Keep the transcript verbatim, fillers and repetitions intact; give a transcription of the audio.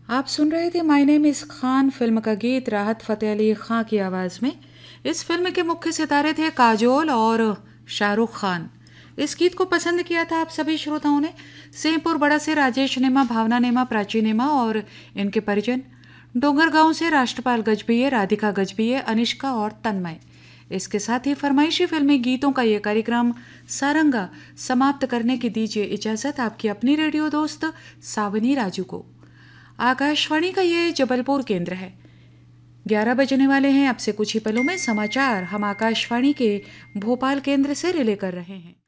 आप सुन रहे थे my name is Khan film का गीत राहत फ़तेह अली खां की आवाज़ में। इस फिल्म के मुख्य सितारे थे काजोल और शाहरुख खान। इस गीत को पसंद किया था आप सभी श्रोताओं ने। सेमपुर बड़ा से राजेश नेमा, भावना नेमा, प्राची नेमा और इनके परिजन। डोंगरगांव से राष्ट्रपाल गजभिये, राधिका गजभिये, अनिष्का और तन्मय। इसके साथ ही फरमाइशी फिल्मी गीतों का ये कार्यक्रम सारंगा समाप्त करने की दीजिए इजाज़त आपकी अपनी रेडियो दोस्त सावनी राजू को। आकाशवाणी का ये जबलपुर केंद्र है। ग्यारह बजने वाले हैं। अब से कुछ ही पलों में समाचार हम आकाशवाणी के भोपाल केंद्र से रिले कर रहे हैं।